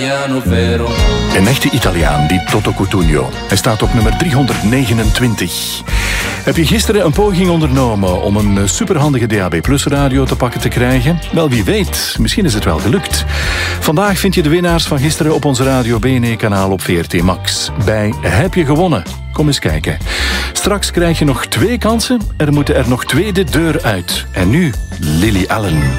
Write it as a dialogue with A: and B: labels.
A: Een echte Italiaan, die Toto Cutugno. Hij staat op nummer 329. Heb je gisteren een poging ondernomen om een superhandige DAB+ radio te pakken te krijgen? Wel, wie weet, misschien is het wel gelukt. Vandaag vind je de winnaars van gisteren op onze Radio BNE-kanaal op VRT Max. Bij Heb je gewonnen? Kom eens kijken. Straks krijg je nog 2 kansen. Er moeten er nog 2 de deur uit. En nu Lily Allen.